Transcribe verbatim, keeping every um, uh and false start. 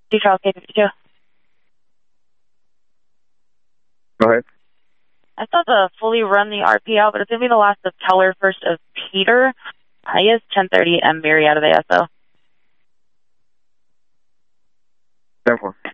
Two Charles K fifty-two. Go ahead. I thought to fully run the R P out, but it's going to be the last of Teller, first of Peter. I guess ten thirty M Mary out of the S O. ten four.